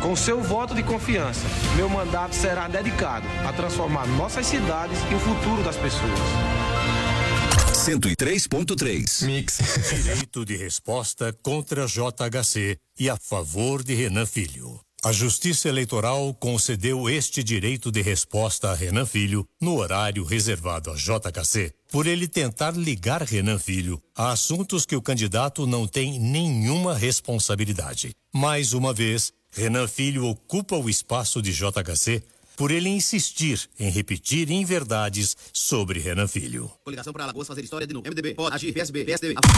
Com seu voto de confiança, meu mandato será dedicado a transformar nossas cidades e o futuro das pessoas. 103.3 Mix. Direito de resposta contra JHC e a favor de Renan Filho. A Justiça Eleitoral concedeu este direito de resposta a Renan Filho no horário reservado a JHC, por ele tentar ligar Renan Filho a assuntos que o candidato não tem nenhuma responsabilidade. Mais uma vez, Renan Filho ocupa o espaço de JHC por ele insistir em repetir inverdades sobre Renan Filho. Coligação para Alagoas fazer história de novo. MDB pode agir, PSB, PSDB.